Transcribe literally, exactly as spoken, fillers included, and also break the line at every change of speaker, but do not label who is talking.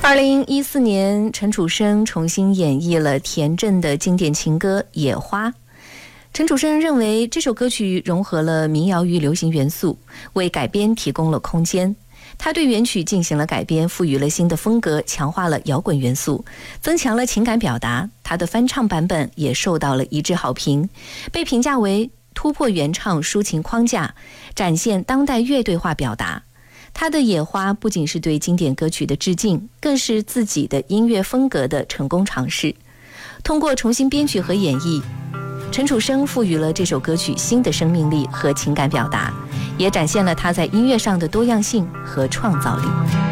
二零一四年，陈楚生重新演绎了田震的经典情歌《野花》。陈楚生认为这首歌曲融合了民谣与流行元素，为改编提供了空间。他对原曲进行了改编，赋予了新的风格，强化了摇滚元素，增强了情感表达。他的翻唱版本也受到了一致好评，被评价为突破原唱抒情框架，展现当代乐队化表达。他的《野花》不仅是对经典歌曲的致敬，更是自己的音乐风格的成功尝试。通过重新编曲和演绎，陈楚生赋予了这首歌曲新的生命力和情感表达，也展现了他在音乐上的多样性和创造力。